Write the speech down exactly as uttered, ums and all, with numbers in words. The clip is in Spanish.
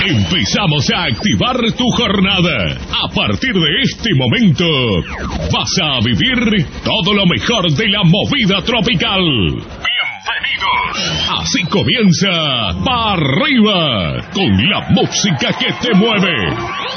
Empezamos a activar tu jornada. A partir de este momento, vas a vivir todo lo mejor de la movida tropical. Bienvenidos. Así comienza Pa' Arriba, con la música que te mueve.